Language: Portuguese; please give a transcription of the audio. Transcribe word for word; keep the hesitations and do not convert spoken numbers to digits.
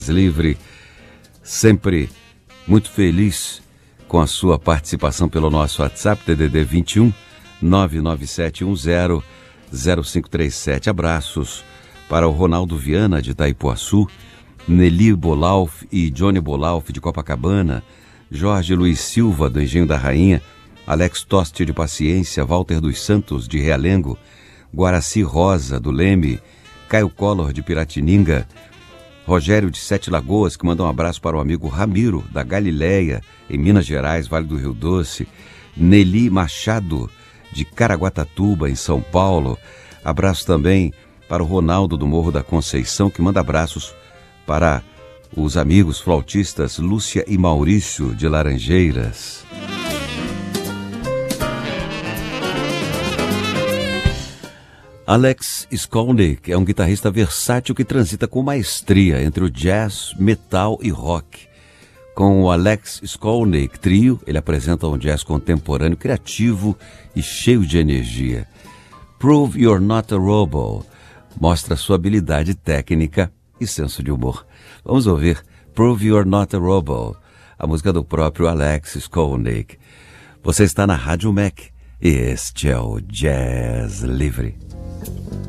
Livre, sempre muito feliz com a sua participação pelo nosso WhatsApp, D D D vinte e um, nove nove sete um zero, zero cinco três sete. Abraços para o Ronaldo Viana, de Itaipuaçu, Nelly Bolauf e Johnny Bolauf, de Copacabana, Jorge Luiz Silva, do Engenho da Rainha, Alex Toste, de Paciência, Walter dos Santos, de Realengo, Guaraci Rosa, do Leme, Caio Collor, de Piratininga, Rogério de Sete Lagoas, que manda um abraço para o amigo Ramiro, da Galileia, em Minas Gerais, Vale do Rio Doce. Nelly Machado, de Caraguatatuba, em São Paulo. Abraço também para o Ronaldo, do Morro da Conceição, que manda abraços para os amigos flautistas Lúcia e Maurício, de Laranjeiras. Alex Skolnick é um guitarrista versátil que transita com maestria entre o jazz, metal e rock. Com o Alex Skolnick Trio, ele apresenta um jazz contemporâneo criativo e cheio de energia. Prove You're Not a Robot mostra sua habilidade técnica e senso de humor. Vamos ouvir Prove You're Not a Robot, a música do próprio Alex Skolnick. Você está na Rádio Mac e este é o Jazz Livre.